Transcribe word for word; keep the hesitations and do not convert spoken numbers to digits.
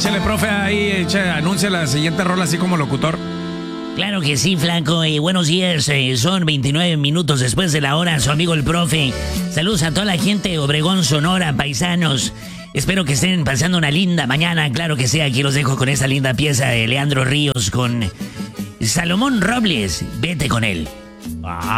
échale, profe, ahí, eche, anuncia la siguiente rola así como locutor. Claro que sí, flaco. Eh, buenos días. Eh, son veintinueve minutos después de la hora. Su amigo el profe. Saludos a toda la gente de Obregón, Sonora, paisanos. Espero que estén pasando una linda mañana. Claro que sí, aquí los dejo con esa linda pieza de Leandro Ríos con Salomón Robles. Vete con él. Ah.